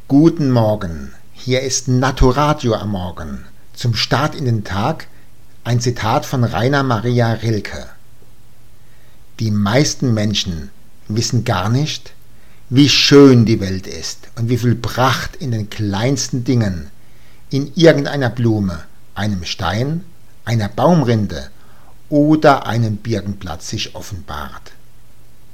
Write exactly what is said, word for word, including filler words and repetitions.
Guten Morgen, hier ist Naturadio am Morgen. Zum Start in den Tag ein Zitat von Rainer Maria Rilke. Die meisten Menschen wissen gar nicht, wie schön die Welt ist und wie viel Pracht in den kleinsten Dingen, in irgendeiner Blume, einem Stein, einer Baumrinde oder einem Birkenblatt sich offenbart.